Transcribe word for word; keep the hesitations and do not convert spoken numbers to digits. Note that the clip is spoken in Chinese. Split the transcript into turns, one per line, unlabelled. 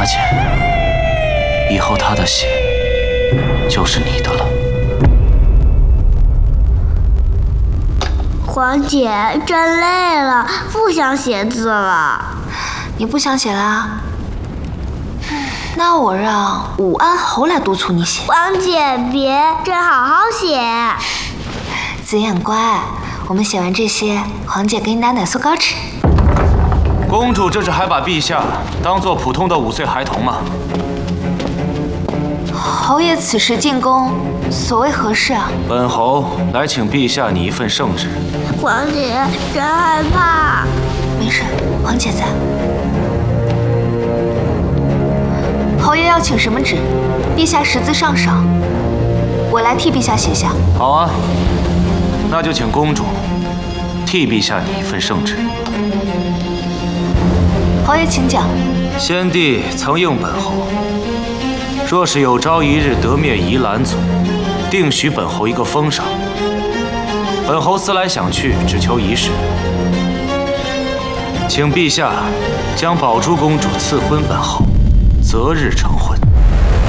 姐，以后她的血就是你的了。
皇姐，真累了，不想写字了。
你不想写啦？那我让武安侯来督促你写。
皇姐，别，真好好写。
紫妍乖，我们写完这些，皇姐给你打奶酥糕吃。
公主这是还把陛下当做普通的五岁孩童吗？
侯爷此时进宫，所谓何事啊？
本侯来请陛下拟一份圣旨。
皇姐，真害怕。
没事，皇姐在。侯爷要请什么旨？陛下识字尚少，我来替陛下写下。
好啊，那就请公主替陛下拟一份圣旨。
侯爷请讲。
先帝曾应本侯，若是有朝一日得灭宜兰族，定许本侯一个封赏。本侯思来想去，只求一事，请陛下将宝珠公主赐婚本侯，择日成婚。